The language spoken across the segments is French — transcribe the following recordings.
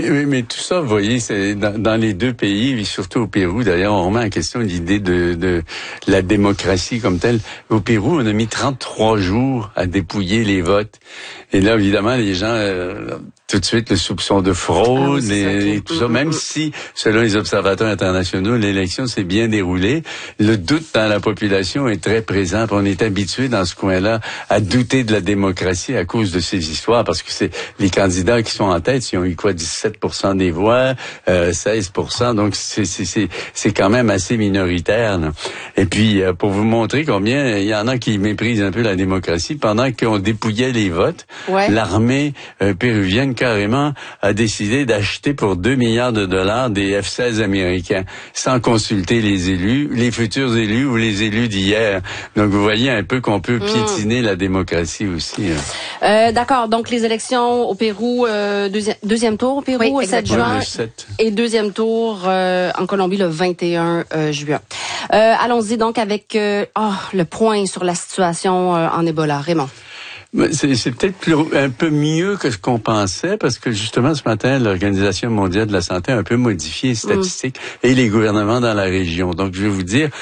Mais tout ça, vous voyez, c'est dans les deux pays, et surtout au Pérou, d'ailleurs, on remet en question l'idée de la démocratie comme telle. Au Pérou, on a mis 33 jours à dépouiller les votes. Et là, évidemment, les gens, tout de suite, le soupçon de fraude et tout ça, même si, selon les observateurs internationaux, l'élection s'est bien déroulée, le doute dans la population est très présent. On est habitué dans ce coin-là à douter de la démocratie à cause de ces histoires, parce que c'est les candidats qui sont en tête, ils ont eu 17% des voix, 16%, donc c'est quand même assez minoritaire, là. Et puis, pour vous montrer combien il y en a qui méprisent un peu la démocratie, pendant qu'on dépouillait les votes, l'armée péruvienne carrément a décidé d'acheter pour 2 milliards de dollars des F-16 américains, sans consulter les élus, les futurs élus ou les élus d'hier. Donc, vous voyez un peu qu'on peut piétiner la démocratie aussi. D'accord. Donc, les élections au Pérou, deuxième tour au Pérou, le 7 juin. Et deuxième tour en Colombie le 21 juin. Allons-y donc avec le point sur la situation en Ebola. Raymond. C'est peut-être un peu mieux que ce qu'on pensait, parce que justement, ce matin, l'Organisation mondiale de la santé a un peu modifié les statistiques et les gouvernements dans la région. Donc, je vais vous dire,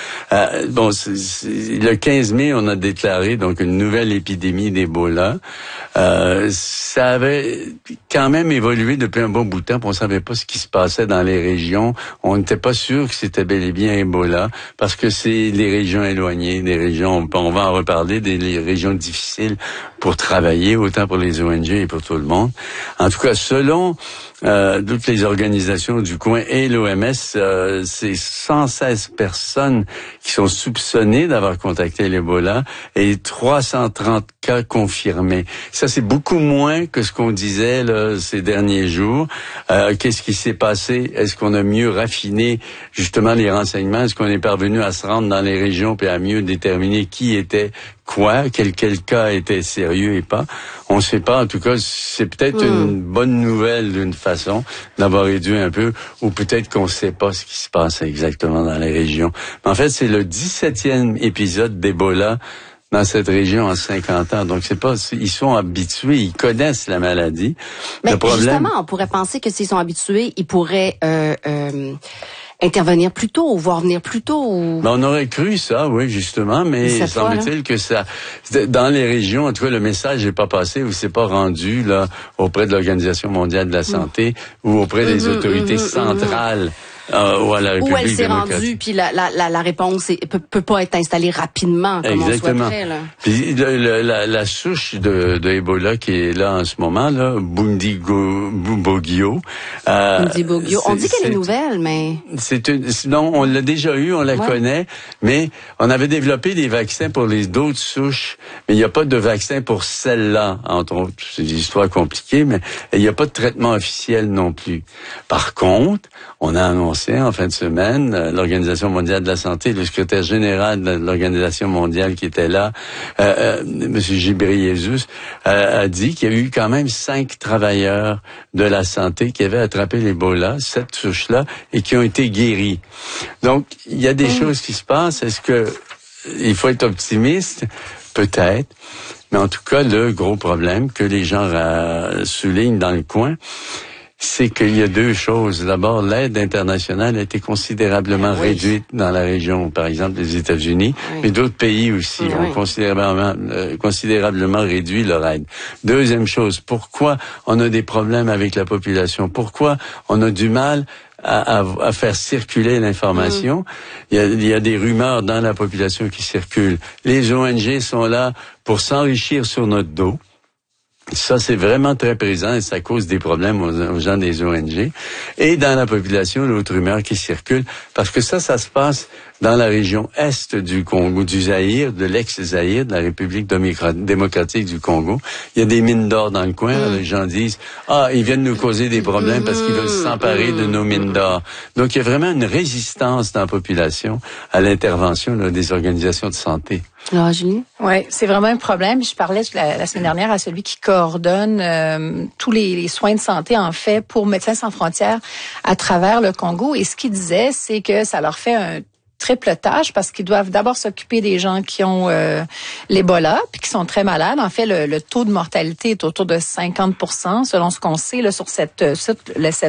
le 15 mai, on a déclaré donc une nouvelle épidémie d'Ebola. Ça avait quand même évolué depuis un bon bout de temps, puis on savait pas ce qui se passait dans les régions. On n'était pas sûr que c'était bel et bien Ebola, parce que c'est les régions éloignées, des régions, on va en reparler, des régions difficiles pour travailler, autant pour les ONG et pour tout le monde. En tout cas, selon toutes les organisations du coin et l'OMS, c'est 116 personnes qui sont soupçonnées d'avoir contacté l'Ebola et 330 cas confirmés. Ça, c'est beaucoup moins que ce qu'on disait là, ces derniers jours. Qu'est-ce qui s'est passé? Est-ce qu'on a mieux raffiné justement les renseignements? Est-ce qu'on est parvenu à se rendre dans les régions et à mieux déterminer qui était quoi, quel cas était sérieux et pas? On ne sait pas. En tout cas, c'est peut-être une bonne nouvelle d'une façon d'avoir réduit un peu, ou peut-être qu'on ne sait pas ce qui se passe exactement dans les régions. Mais en fait, c'est le 17e épisode d'Ebola dans cette région en 50 ans. Donc, ils sont habitués, ils connaissent la maladie. Mais le problème, justement, on pourrait penser que s'ils sont habitués, ils pourraient intervenir plus tôt ou voir venir plus tôt. On aurait cru ça, oui, justement, mais semble-t-il que ça, dans les régions, en tout cas, le message n'est pas passé ou c'est pas rendu là auprès de l'Organisation mondiale de la santé ou auprès des autorités centrales. Ou à la République où elle s'est rendue, puis la réponse peut pas être installée rapidement comme exactement. On souhaiterait. Là. Puis la souche de Ebola qui est là en ce moment, là, Bundibugyo. On dit qu'elle est nouvelle, mais non, on l'a déjà eu, on la connaît, mais on avait développé des vaccins pour les d'autres souches, mais il n'y a pas de vaccin pour celle-là, entre autres. C'est des histoires compliquées, mais il n'y a pas de traitement officiel non plus. Par contre, on a annoncé en fin de semaine, l'Organisation mondiale de la santé, le secrétaire général de l'Organisation mondiale qui était là, M. Ghebreyesus, a dit qu'il y a eu quand même 5 travailleurs de la santé qui avaient attrapé l'Ebola, cette souche-là, et qui ont été guéris. Donc, il y a des choses qui se passent. Est-ce que il faut être optimiste? Peut-être. Mais en tout cas, le gros problème que les gens soulignent dans le coin, c'est qu'il y a 2 choses. D'abord, l'aide internationale a été considérablement réduite dans la région, par exemple les États-Unis, mais d'autres pays aussi ont considérablement réduit leur aide. Deuxième chose, pourquoi on a des problèmes avec la population? Pourquoi on a du mal à faire circuler l'information? Il y a des rumeurs dans la population qui circulent. Les ONG sont là pour s'enrichir sur notre dos. Ça, c'est vraiment très présent et ça cause des problèmes aux gens des ONG. Et dans la population, l'autre rumeur qui circule, parce que ça se passe dans la région est du Congo, du Zaïre, de l'ex-Zaïre, de la République démocratique du Congo. Il y a des mines d'or dans le coin. Les gens disent, ils viennent nous causer des problèmes parce qu'ils veulent s'emparer de nos mines d'or. Donc, il y a vraiment une résistance dans la population à l'intervention des organisations de santé. Alors, Julie? Oui, c'est vraiment un problème. Je parlais la semaine dernière à celui qui coordonne tous les soins de santé, en fait, pour Médecins sans frontières à travers le Congo. Et ce qu'il disait, c'est que ça leur fait un triple tâche parce qu'ils doivent d'abord s'occuper des gens qui ont l'Ebola puis qui sont très malades. En fait, le taux de mortalité est autour de 50% selon ce qu'on sait là, sur cette